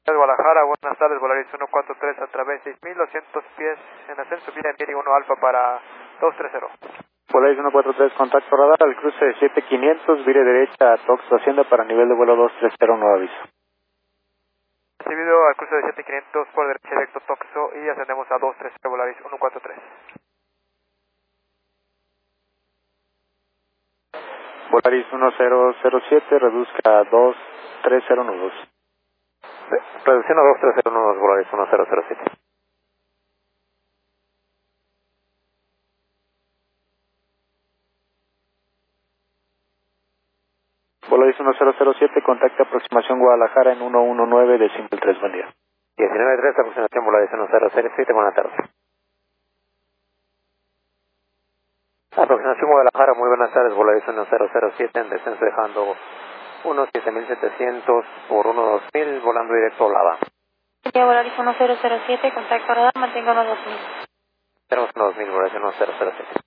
Guadalajara, buenas tardes, Volaris 143 a través 6200 pies en ascenso, vía Miri 1 Alfa para 230. Volaris 143, contacto radar al cruce de 7500, vire derecha a Tox Hacienda para nivel de vuelo 230, nuevo aviso. Recibido al cruce de 7500 por derecha directo Toxo y ascendemos a 230, Volaris 143. Volaris 1007, reduzca a 230 nudos. Reduciendo a 230 nudos, Volaris 1007. Volaris 1007, contacta aproximación Guadalajara en 119 decimal 3, buen día. 19.3, aproximación Volaris 1007, buenas tardes. Aproximación Guadalajara, muy buenas tardes, Volaris 1007, en descenso dejando 17700 por 12000, volando directo a Lava. Volaris 1007, contacto radar, mantenga 2000. Tenemos 2000, Volaris 1007.